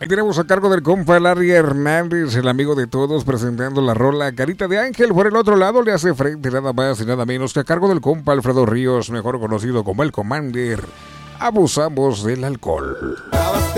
Ahí tenemos a cargo del compa Larry Hernández, el amigo de todos, presentando la rola Carita de Ángel. Por el otro lado le hace frente nada más y nada menos que a cargo del compa Alfredo Ríos, mejor conocido como el Commander. Abusamos del alcohol.